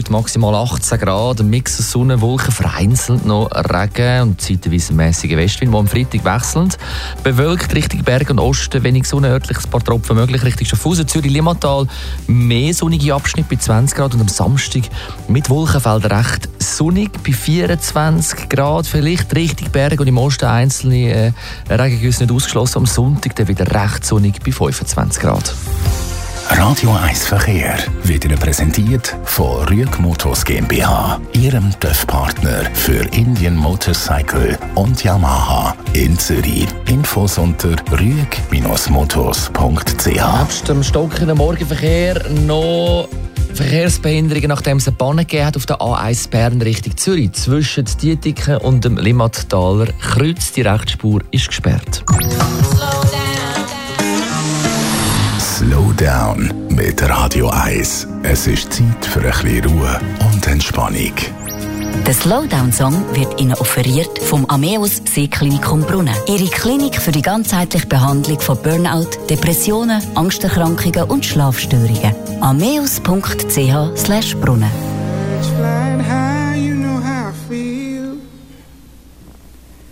heute maximal 18 Grad, ein Mix aus Sonne, Wolken, vereinzelt noch Regen und zeitweise mäßiger Westwind, der am Freitag wechselnd. Bewölkt Richtung Berg und Osten, wenig Sonne, örtlich ein paar Tropfen möglich, Richtung Schaffhausen, Zürich, Limmatal, mehr sonnige Abschnitte bei 20 Grad und am Samstag mit Wolkenfeldern recht sonnig bei 24 Grad, vielleicht Richtung Berg und im Osten einzelne Regengüsse nicht ausgeschlossen, am Sonntag dann wieder recht sonnig bei 25 Grad. Radio 1 Verkehr wird Ihnen präsentiert von Rüeg Motors GmbH, Ihrem TÜV-Partner für Indian Motorcycle und Yamaha in Zürich. Infos unter rüeg-motors.ch. Nebst dem stockenden Morgenverkehr noch Verkehrsbehinderungen, nachdem es eine Panne gegeben hat auf der A1 Bern Richtung Zürich. Zwischen Dietiken und dem Limmattaler Kreuz. Die Rechtsspur ist gesperrt. Slow down mit Radio 1. Es ist Zeit für ein bisschen Ruhe und Entspannung. Der Slowdown-Song wird Ihnen offeriert vom Ameos Seeklinikum Brunnen. Ihre Klinik für die ganzheitliche Behandlung von Burnout, Depressionen, Angsterkrankungen und Schlafstörungen. ameos.ch/Brunnen.